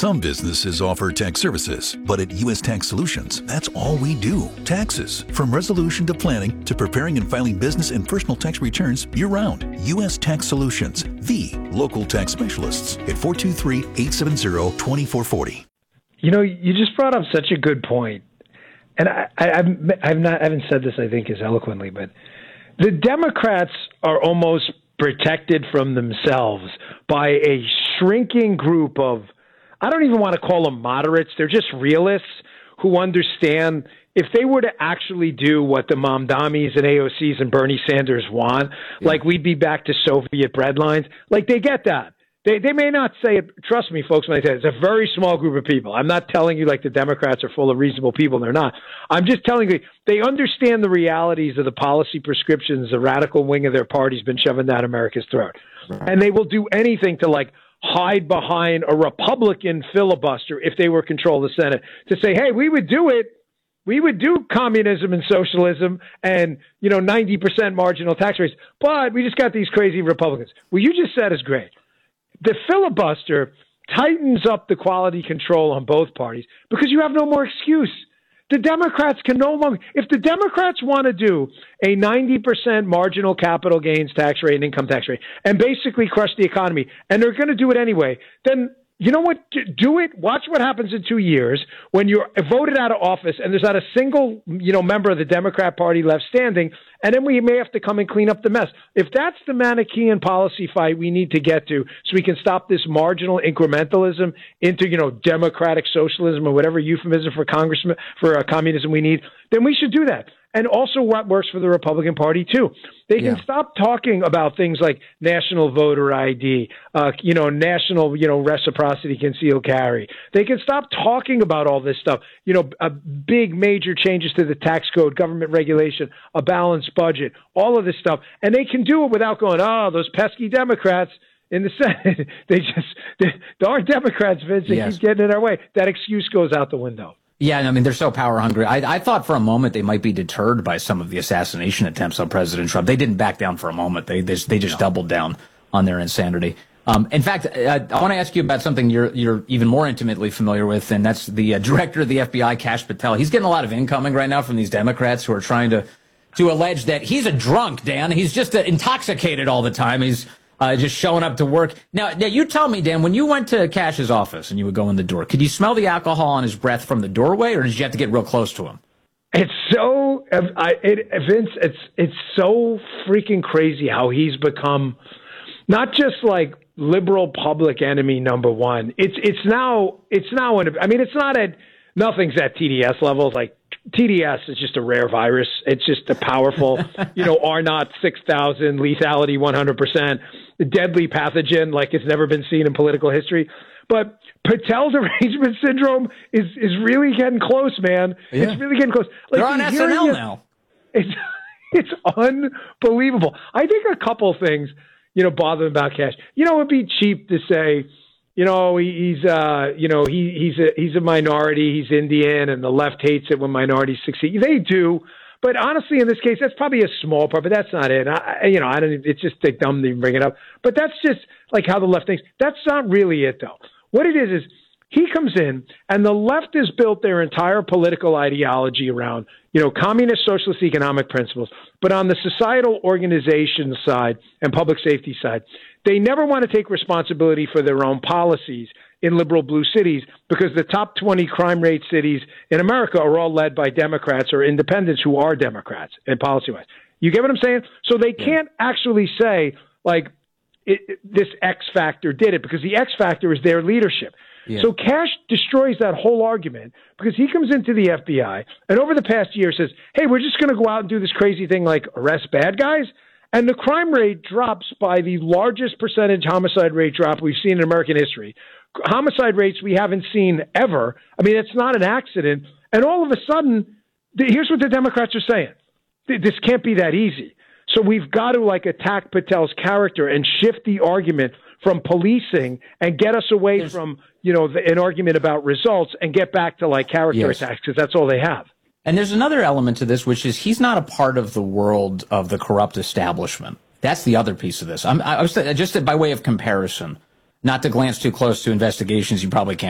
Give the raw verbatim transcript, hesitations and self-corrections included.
Some businesses offer tax services, but at U S Tax Solutions, that's all we do. Taxes. From resolution to planning to preparing and filing business and personal tax returns year-round. U S Tax Solutions, the local tax specialists at four two three, eight seven zero, two four four zero. You know, you just brought up such a good point. And I, I, I've, I've not, I haven't said this, I think, as eloquently, but the Democrats are almost protected from themselves by a shrinking group of, I don't even want to call them moderates. They're just realists who understand if they were to actually do what the Mamdamis and A O Cs and Bernie Sanders want, yeah. like we'd be back to Soviet breadlines, like they get that. They they may not say it. Trust me, folks, when I say it, it's a very small group of people. I'm not telling you like the Democrats are full of reasonable people. They're not. I'm just telling you they understand the realities of the policy prescriptions the radical wing of their party's been shoving down America's throat. Right. And they will do anything to like hide behind a Republican filibuster if they were control of the Senate to say, hey, we would do it. We would do communism and socialism and, you know, ninety percent marginal tax rates. But we just got these crazy Republicans. What you just said is great. The filibuster tightens up the quality control on both parties because you have no more excuse. The Democrats can no longer, if the Democrats want to do a ninety percent marginal capital gains tax rate and income tax rate and basically crush the economy, and they're going to do it anyway, then you know what? Do it. Watch what happens in two years when you're voted out of office and there's not a single, you know, member of the Democrat Party left standing, and then we may have to come and clean up the mess. If that's the Manichaean policy fight we need to get to so we can stop this marginal incrementalism into, you know, democratic socialism or whatever euphemism for congressman for uh, communism we need, then we should do that. And also what works for the Republican Party, too. They can yeah. stop talking about things like national voter I D, uh, you know, national, you know, reciprocity concealed carry. They can stop talking about all this stuff, you know, uh, big major changes to the tax code, government regulation, a balanced budget, all of this stuff. And they can do it without going, oh, those pesky Democrats in the Senate. They just, they, darn Democrats, Vince, they yes. keep getting in our way. That excuse goes out the window. Yeah, I mean, they're so power hungry. I, I thought for a moment they might be deterred by some of the assassination attempts on President Trump. They didn't back down for a moment. They they, they just no. doubled down on their insanity. Um, in fact, I, I want to ask you about something you're you're even more intimately familiar with, and that's the uh, director of the F B I, Kash Patel. He's getting a lot of incoming right now from these Democrats who are trying to to allege that he's a drunk, Dan. He's just uh, intoxicated all the time. He's Uh, just showing up to work. Now, now, you tell me, Dan, when you went to Kash's office and you would go in the door, could you smell the alcohol on his breath from the doorway, or did you have to get real close to him? It's so, I, it, Vince, it's it's so freaking crazy how he's become not just like liberal public enemy number one. It's it's now it's now an, I mean, it's not at nothing's at T D S levels. Like T D S is just a rare virus. It's just a powerful, you know, R naught six thousand, lethality one hundred percent, deadly pathogen like it's never been seen in political history. But Patel derangement syndrome is is really getting close, man. Yeah. It's really getting close. Like, they're on S N L now. It's it's unbelievable. I think a couple things, you know, bother them about Kash. You know, it'd be cheap to say, you know, he, he's, uh, you know, he, he's a, he's a minority, he's Indian, and the left hates it when minorities succeed. They do. But honestly, in this case, that's probably a small part, but that's not it. I, you know, I don't, it's just dumb to even bring it up, but that's just like how the left thinks. That's not really it though. What it is, is he comes in and the left has built their entire political ideology around, you know, communist socialist economic principles, but on the societal organization side and public safety side, they never want to take responsibility for their own policies in liberal blue cities because the top twenty crime rate cities in America are all led by Democrats or independents who are Democrats and policy-wise. You get what I'm saying? So they can't actually say, like, it, it, this X factor did it because the X factor is their leadership. Yeah. So Kash destroys that whole argument because he comes into the F B I and over the past year says, hey, we're just going to go out and do this crazy thing like arrest bad guys. And the crime rate drops by the largest percentage homicide rate drop we've seen in American history. Homicide rates we haven't seen ever. I mean, it's not an accident. And all of a sudden, here's what the Democrats are saying. This can't be that easy. So we've got to like attack Patel's character and shift the argument from policing and get us away There's, from, you know, the, an argument about results and get back to like character yes. attacks because that's all they have. And there's another element to this, which is he's not a part of the world of the corrupt establishment. That's the other piece of this. I'm, I was just by way of comparison, not to glance too close to investigations you probably can't